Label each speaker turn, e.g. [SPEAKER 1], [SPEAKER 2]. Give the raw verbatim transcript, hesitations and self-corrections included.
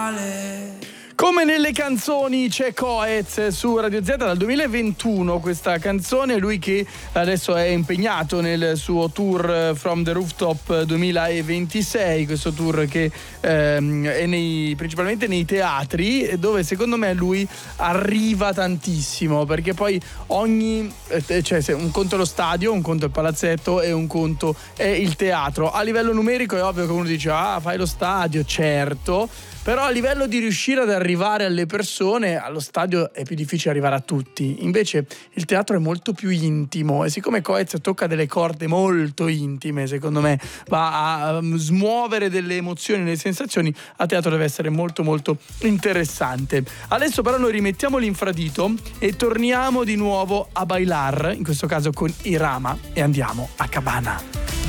[SPEAKER 1] male.
[SPEAKER 2] Come nelle canzoni c'è Coez su Radio Z dal duemilaventuno questa canzone, lui che adesso è impegnato nel suo tour From the Rooftop duemilaventisei, questo tour che ehm, è nei, principalmente nei teatri, dove secondo me lui arriva tantissimo, perché poi ogni, eh, cioè un conto è lo stadio, un conto è il palazzetto e un conto è il teatro. A livello numerico è ovvio che uno dice ah fai lo stadio, certo, però a livello di riuscire ad arrivare alle persone, allo stadio è più difficile arrivare a tutti. Invece il teatro è molto più intimo e siccome Coez tocca delle corde molto intime, secondo me va a smuovere delle emozioni, delle sensazioni, a teatro deve essere molto molto interessante. Adesso però noi rimettiamo l'infradito e torniamo di nuovo a bailar, in questo caso con Irama, e andiamo a Cabana.